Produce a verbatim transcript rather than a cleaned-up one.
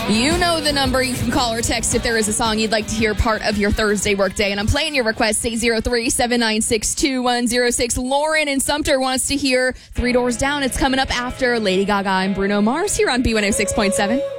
You know the number. You can call or text if there is a song you'd like to hear part of your Thursday workday. And I'm playing your request, eight zero three, seven nine six, two one zero six. Lauren in Sumter wants to hear Three Doors Down. It's coming up after Lady Gaga and Bruno Mars here on B one oh six point seven.